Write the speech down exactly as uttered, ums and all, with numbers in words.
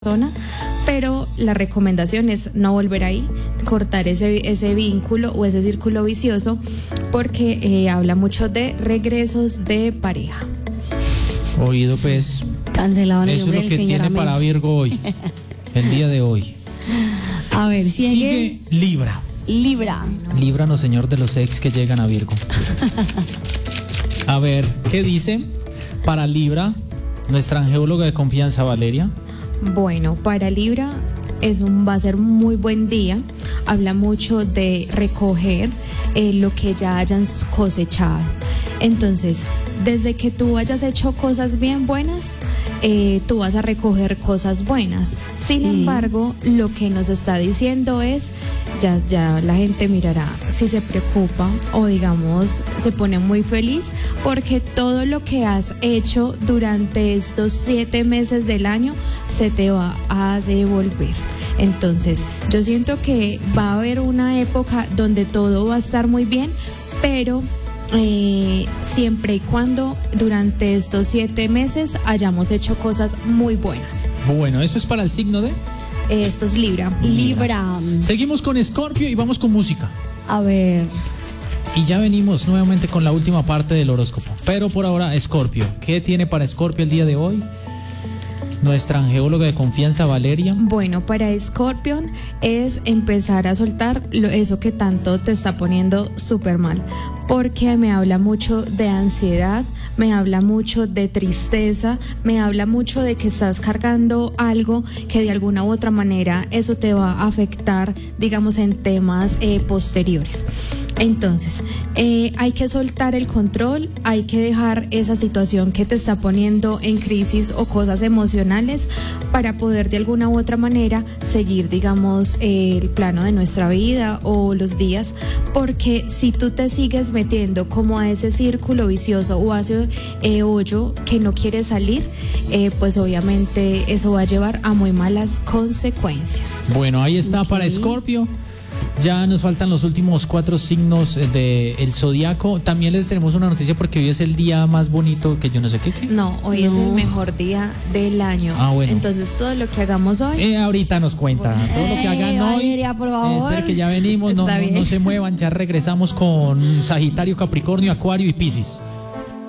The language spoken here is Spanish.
persona, pero la recomendación es no volver ahí, cortar ese, ese vínculo o ese círculo vicioso, porque eh, habla mucho de regresos de pareja. Oído, pues. Cancelado en el Eso es nombre lo del que Señor, tiene amén. para Virgo hoy, el día de hoy. A ver, sigue, Sigue Libra. Libra. Líbranos, Señor, de los ex que llegan a Virgo. A ver, ¿qué dice para Libra nuestra angeóloga de confianza, Valeria? Bueno, para Libra es un, va a ser un muy buen día. Habla mucho de recoger eh, lo que ya hayan cosechado. Entonces, desde que tú hayas hecho cosas bien buenas, eh, tú vas a recoger cosas buenas. Sin Sí. embargo, lo que nos está diciendo es, ya, ya la gente mirará si se preocupa o digamos se pone muy feliz porque todo lo que has hecho durante estos siete meses del año se te va a devolver. Entonces, yo siento que va a haber una época donde todo va a estar muy bien, pero eh, siempre y cuando durante estos siete meses hayamos hecho cosas muy buenas. Bueno, eso es para el signo de... Eh, esto es Libra. Libra. Seguimos con Escorpio y vamos con música. A ver, Y ya venimos nuevamente con la última parte del horóscopo. Pero por ahora, Escorpio. ¿Qué tiene para Escorpio el día de hoy? Nuestra angeóloga de confianza, Valeria. Bueno, para Scorpion es empezar a soltar lo, eso que tanto te está poniendo súper mal, porque me habla mucho de ansiedad, me habla mucho de tristeza, me habla mucho de que estás cargando algo que de alguna u otra manera eso te va a afectar, digamos, en temas eh, posteriores. Entonces, eh, hay que soltar el control, hay que dejar esa situación que te está poniendo en crisis o cosas emocionales para poder de alguna u otra manera seguir, digamos, eh, el plano de nuestra vida o los días, porque si tú te sigues metiendo como a ese círculo vicioso o a ese eh, hoyo que no quieres salir, eh, pues obviamente eso va a llevar a muy malas consecuencias. Bueno, ahí está Ok. para Escorpio. Ya nos faltan los últimos cuatro signos del zodiaco. También les tenemos una noticia porque hoy es el día más bonito que yo no sé qué. ¿qué? No, hoy es No. el mejor día del año. Ah, bueno. Entonces todo lo que hagamos hoy... Eh, ahorita nos cuenta todo lo que Eh, hagan hoy. Valeria, por favor. Eh, espere que ya venimos, no, Está no, bien. no se muevan, ya regresamos con Sagitario, Capricornio, Acuario y Piscis.